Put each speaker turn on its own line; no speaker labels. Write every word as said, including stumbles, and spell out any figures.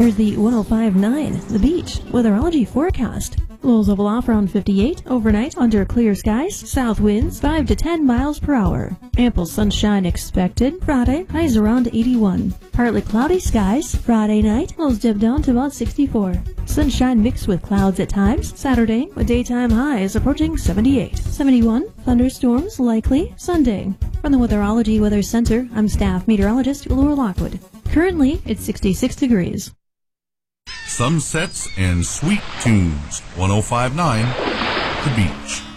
Here's the one oh five point nine, The Beach, weatherology forecast. Lows level off around fifty-eight, overnight under clear skies, south winds five to ten miles per hour. Ample sunshine expected. Friday, highs around eighty-one. Partly cloudy skies. Friday night, lows dip down to about sixty-four. Sunshine mixed with clouds at times. Saturday, with daytime highs approaching seventy-eight. seventy-one, thunderstorms likely. Sunday. From the Weatherology Weather Center, I'm staff meteorologist Laura Lockwood. Currently, it's sixty-six degrees.
Sunsets and sweet tunes. one oh five point nine The Beach.